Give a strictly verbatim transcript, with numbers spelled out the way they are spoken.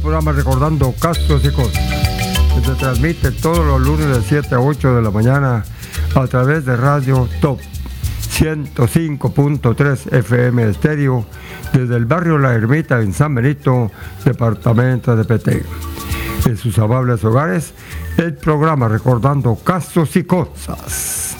Programa Recordando Casos y Cosas, que se transmite todos los lunes de siete a ocho de la mañana a través de Radio Top ciento cinco punto tres F M estéreo desde el barrio La Ermita en San Benito, departamento de Petén. En sus amables hogares, el programa Recordando Casos y Cosas.